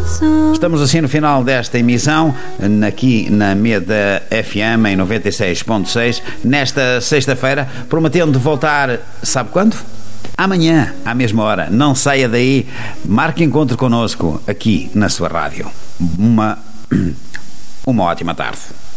Estamos assim no final desta emissão, aqui na Meda FM em 96.6, nesta sexta-feira, prometendo voltar, sabe quando? Amanhã, à mesma hora. Não saia daí, marque encontro connosco aqui na sua rádio. Uma ótima tarde.